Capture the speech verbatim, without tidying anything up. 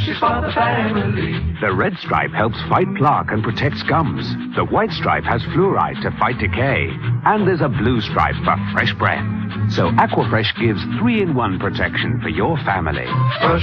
is for the family. The red stripe helps fight plaque and protects gums. The white stripe has fluoride to fight decay. And there's a blue stripe for fresh breath. So Aquafresh gives three in one protection for your family.